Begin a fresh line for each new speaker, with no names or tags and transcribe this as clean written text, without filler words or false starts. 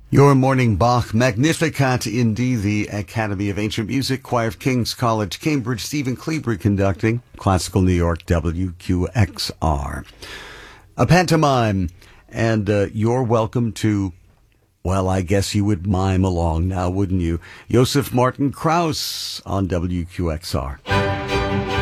Your morning Bach Magnificat indeed, the Academy of Ancient Music, Choir of King's College, Cambridge, Stephen Kleber conducting, Classical New York, WQXR. A pantomime, and you're welcome to, well, I guess you would mime along now, wouldn't you? Joseph Martin Krauss on WQXR.